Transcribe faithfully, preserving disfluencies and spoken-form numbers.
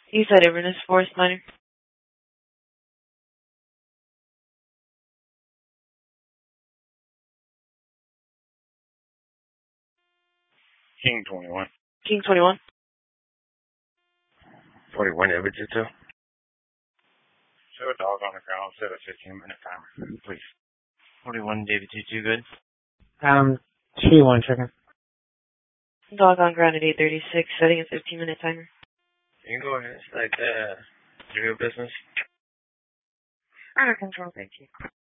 Eastside Inverness, Forest Minor. King twenty-one. King twenty-one. forty-one David two two. Show a dog on the ground, set a fifteen minute timer, please. forty-one David two two, good. Um, three one chicken. Dog on ground at eight thirty-six, setting a fifteen minute timer. You can go ahead, like, uh, do your business. Under control, thank you.